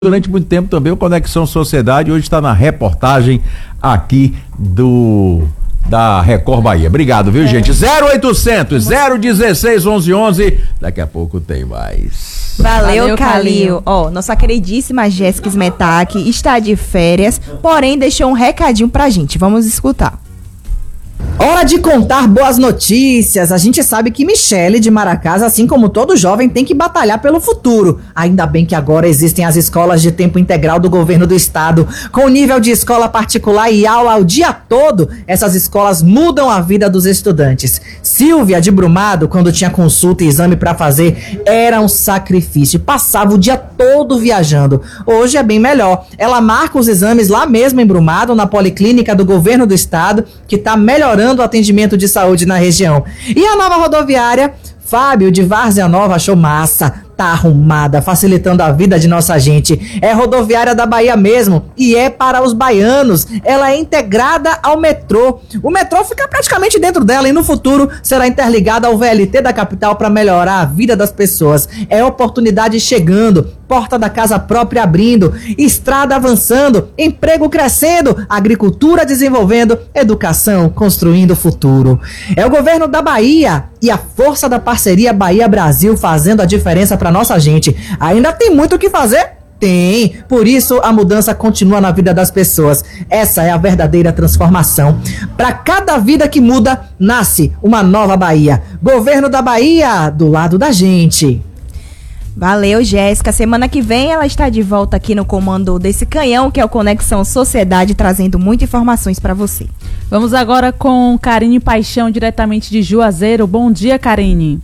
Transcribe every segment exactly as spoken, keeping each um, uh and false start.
Durante muito tempo também o Conexão Sociedade, hoje está na reportagem aqui do da Record Bahia. Obrigado, viu, é. gente? zero oitocentos, zero dezesseis, onze onze. Daqui a pouco tem mais. Valeu, Valeu Calil. Ó, nossa queridíssima Jéssica Smetak está de férias, porém deixou um recadinho pra gente. Vamos escutar. Hora de contar boas notícias. A gente sabe que Michele de Maracás, assim como todo jovem, tem que batalhar pelo futuro. Ainda bem que agora existem as escolas de tempo integral do governo do estado. Com nível de escola particular e aula o dia todo, essas escolas mudam a vida dos estudantes. Silvia de Brumado, quando tinha consulta e exame pra fazer, era um sacrifício. Passava o dia todo viajando. Hoje é bem melhor. Ela marca os exames lá mesmo em Brumado, na policlínica do governo do estado, que tá melhorando o atendimento de saúde na região. E a nova rodoviária, Fábio de Várzea Nova achou massa. Tá arrumada, facilitando a vida de nossa gente. É rodoviária da Bahia mesmo e é para os baianos. Ela é integrada ao metrô. O metrô fica praticamente dentro dela e no futuro será interligada ao V L T da capital para melhorar a vida das pessoas. É oportunidade chegando, porta da casa própria abrindo, estrada avançando, emprego crescendo, agricultura desenvolvendo, educação construindo o futuro. É o governo da Bahia e a força da parceria Bahia-Brasil fazendo a diferença para nossa gente. Ainda tem muito o que fazer? Tem. Por isso a mudança continua na vida das pessoas. Essa é a verdadeira transformação. Para cada vida que muda, nasce uma nova Bahia. Governo da Bahia, do lado da gente. Valeu, Jéssica. Semana que vem ela está de volta aqui no comando desse canhão, que é o Conexão Sociedade, trazendo muitas informações para você. Vamos agora com Karine Paixão, diretamente de Juazeiro. Bom dia, Karine.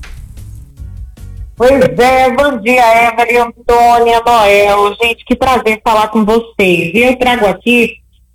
Pois é, bom dia, Evelyn, Antônia, Noel. Gente, que prazer falar com vocês. E eu trago aqui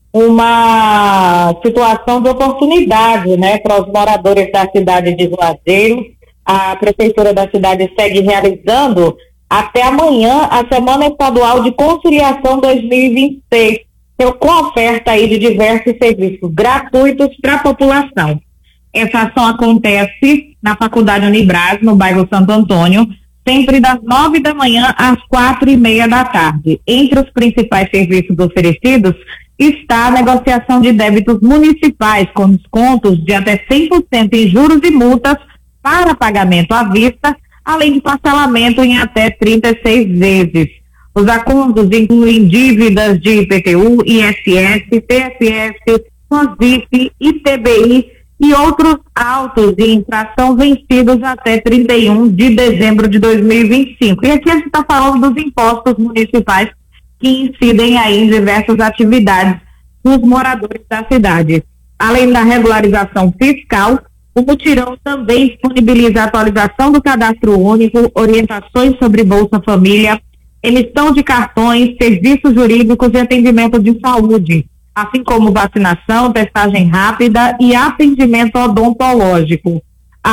uma situação de oportunidade, né, para os moradores da cidade de Juazeiro. A prefeitura da cidade segue realizando até amanhã a Semana Estadual de Conciliação dois mil e vinte e seis, com oferta aí de diversos serviços gratuitos para a população. Essa ação acontece na Faculdade Unibras, no bairro Santo Antônio, sempre das nove da manhã às quatro e meia da tarde. Entre os principais serviços oferecidos está a negociação de débitos municipais, com descontos de até cem por cento em juros e multas para pagamento à vista, além de parcelamento em até trinta e seis vezes. Os acordos incluem dívidas de I P T U, I S S, T S S, COSIF, I T B I e outros autos de infração vencidos até trinta e um de dezembro de dois mil e vinte e cinco. E aqui a gente está falando dos impostos municipais que incidem aí em diversas atividades dos moradores da cidade. Além da regularização fiscal, o mutirão também disponibiliza a atualização do cadastro único, orientações sobre Bolsa Família, emissão de cartões, serviços jurídicos e atendimento de saúde, assim como vacinação, testagem rápida e atendimento odontológico.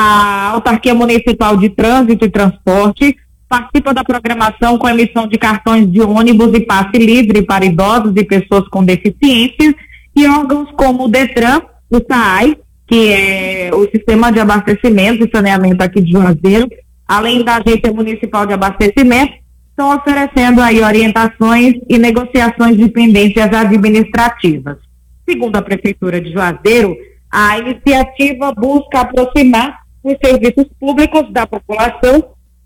A Autarquia Municipal de Trânsito e Transporte participa da programação com emissão de cartões de ônibus e passe livre para idosos e pessoas com deficiência, e órgãos como o Detran, o S A I, que é o Sistema de Abastecimento e Saneamento aqui de Juazeiro, além da Agência Municipal de Abastecimento, estão oferecendo aí orientações e negociações de pendências administrativas. Segundo a Prefeitura de Juazeiro, a iniciativa busca aproximar os serviços públicos da população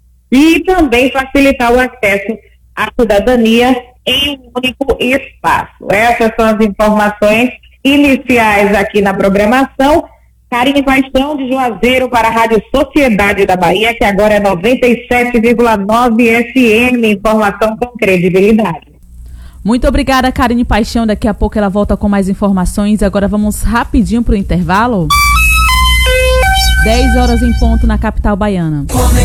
e também facilitar o acesso à cidadania em um único espaço. Essas são as informações iniciais aqui na programação. Karine Paixão de Juazeiro para a Rádio Sociedade da Bahia, que agora é noventa e sete vírgula nove F M, informação com credibilidade. Muito obrigada, Karine Paixão. Daqui a pouco ela volta com mais informações. Agora vamos rapidinho para o intervalo. dez horas em ponto na capital baiana.